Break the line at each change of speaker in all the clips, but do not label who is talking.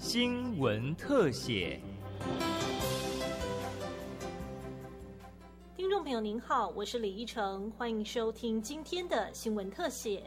新闻特写。
听众朋友您好，我是李依晨，欢迎收听今天的新闻特写。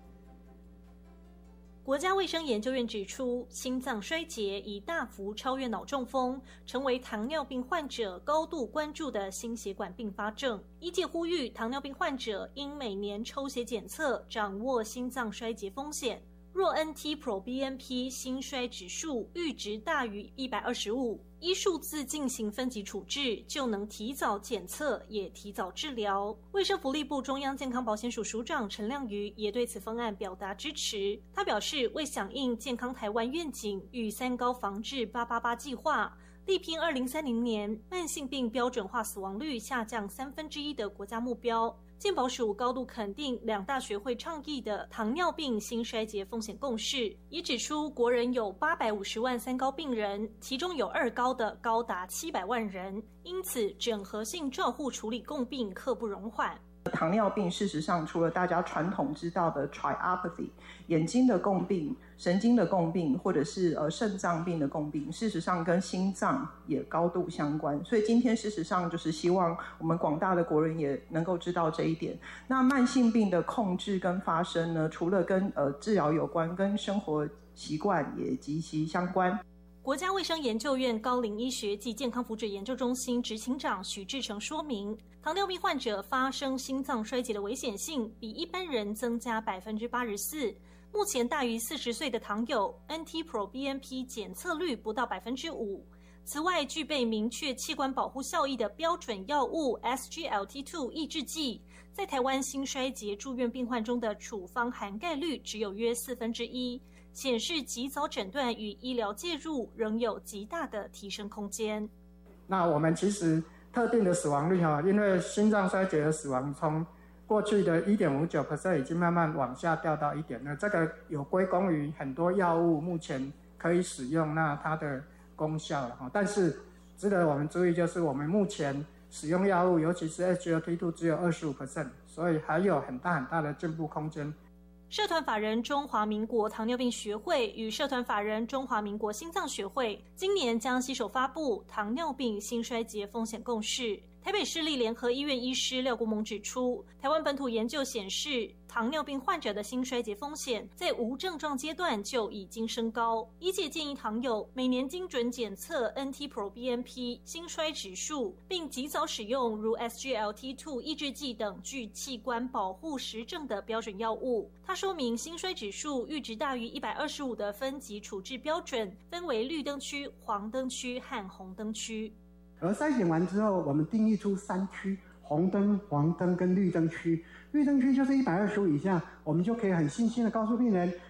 国家卫生研究院指出，心脏衰竭已大幅超越脑中风，成为糖尿病患者高度关注的心血管并发症。医界呼吁糖尿病患者应每年抽血检测，掌握心脏衰竭风险。若 NT-proBNP 心衰指数阈值大于125，依数字进行分级处置，就能提早检测，也提早治疗。卫生福利部中央健康保险署署长陈亮瑜也对此方案表达支持。他表示，为响应健康台湾愿景与3高防治888计划，力拼2030年慢性病标准化死亡率下降1/3的国家目标。健保署高度肯定2大学会倡议的糖尿病心衰竭风险共识，也指出国人有850万3高病人，其中有2高的高达700万人，因此整合性照护处理共病刻不容缓。
糖尿病事实上除了大家传统知道的 triopathy 眼睛的共病、神经的共病，或者是肾脏病的共病，事实上跟心脏也高度相关。所以今天事实上就是希望我们广大的国人也能够知道这一点。那慢性病的控制跟发生呢，除了跟治疗有关，跟生活习惯也息息相关。
国家卫生研究院高龄医学及健康福祉研究中心执行长许志成说明，糖尿病患者发生心脏衰竭的危险性比一般人增加84%。目前大于40岁的糖友 NT-proBNP 检测率不到5%。此外，具备明确器官保护效益的标准药物 SGLT2 抑制剂，在台湾心衰竭住院病患中的处方涵盖率只有约1/4，显示及早诊断与医疗介入仍有极大的提升空间。
那我们其实特定的死亡率因为心脏衰竭的死亡从过去的 1.59% 已经慢慢往下掉到 1.2%， 这个有归功于很多药物目前可以使用，那它的功效了。但是值得我们注意就是我们目前使用药物，尤其是 SGLT2 只有 25%， 所以还有很大的进步空间。
社团法人中华民国糖尿病学会与社团法人中华民国心脏学会今年将携手发布糖尿病心衰竭风险共识。台北市立联合医院医师廖国蒙指出，台湾本土研究显示，糖尿病患者的心衰竭风险在无症状阶段就已经升高。医界建议糖友每年精准检测 NT-proBNP 心衰指数，并及早使用如 SGLT2 抑制剂等具器官保护实证的标准药物。他说明，心衰指数阈值大于125的分级处置标准分为绿灯区、黄灯区和红灯区。
而筛选完之后，我们定义出3区：红灯、黄灯跟绿灯区。绿灯区就是125以下，我们就可以很信心的告诉病人，